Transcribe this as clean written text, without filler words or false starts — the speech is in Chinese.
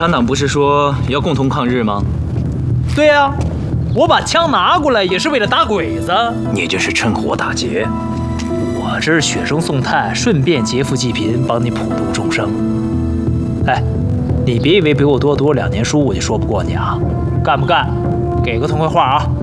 三党不是说要共同抗日吗？ 对呀，我把枪拿过来也是为了打鬼子。 你这是趁火打劫。 我这是雪中送炭，顺便劫富济贫，帮你普度众生。哎，你别以为比我多读2年书我就说不过你啊！干不干？给个痛快话啊！